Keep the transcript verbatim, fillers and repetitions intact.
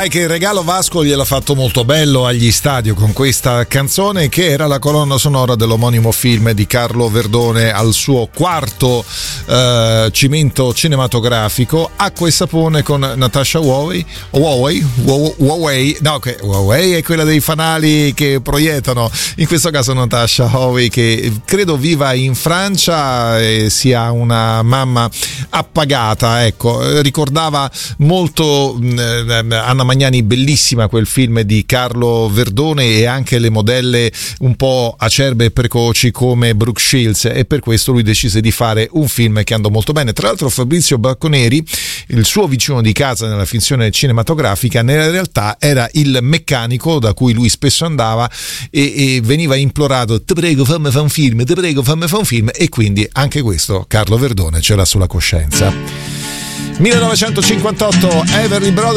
Dai che il regalo Vasco gliel'ha fatto molto bello agli Stadio con questa canzone che era la colonna sonora dell'omonimo film di Carlo Verdone al suo quarto eh, cimento cinematografico, Acqua e sapone con Natasha Huawei Huawei Huawei no che Huawei è quella dei fanali che proiettano, in questo caso Natasha Huawei che credo viva in Francia e sia una mamma appagata, ecco, ricordava molto eh, Anna Magnani, bellissima quel film di Carlo Verdone, e anche le modelle un po' acerbe e precoci come Brooke Shields, e per questo lui decise di fare un film che andò molto bene. Tra l'altro Fabrizio Bacconeri, il suo vicino di casa nella finzione cinematografica, nella realtà era il meccanico da cui lui spesso andava e, e veniva implorato: te prego fammi fare un film, te prego fammi fare un film, e quindi anche questo Carlo Verdone ce l'ha sulla coscienza. millenovecentocinquantotto, Everly Brothers